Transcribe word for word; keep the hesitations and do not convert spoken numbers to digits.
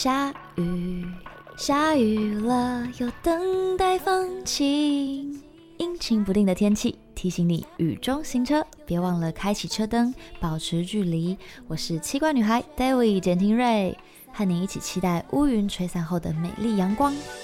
下雨，下雨了，又等待放晴。阴晴不定的天气提醒你雨中行车，别忘了开启车灯，保持距离。我是七怪女孩 David 简廷瑞，和你一起期待乌云吹散后的美丽阳光。